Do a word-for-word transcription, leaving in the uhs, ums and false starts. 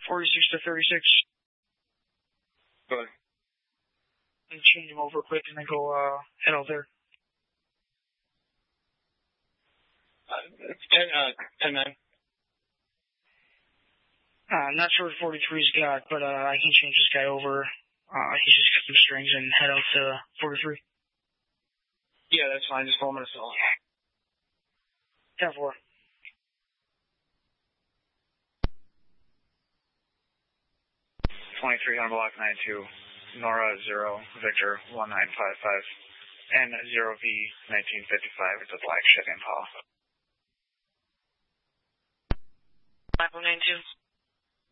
forty-six to thirty-six. Go ahead. And change him over quick and then go uh, head out there. Uh, ten, uh, ten nine. Uh, I'm not sure what forty-three's got, but uh, I can change this guy over. Uh, he's just got some strings and head out to forty-three. Yeah, that's fine. Just pull him in a cell. ten four. twenty-three on block nine two, Nora zero, Victor one nine five five, and zero V nineteen fifty-five. It's a black shipping call. five one nine two.